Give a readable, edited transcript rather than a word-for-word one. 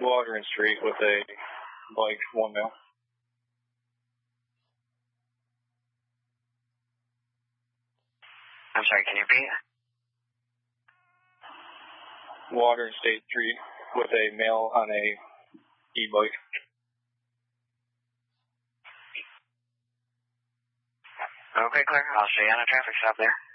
Waldron Street with a bike, 1 male. I'm sorry, can you repeat? Waldron State Street with a male on a e-bike. Okay, clear. I'll see you on a traffic stop there.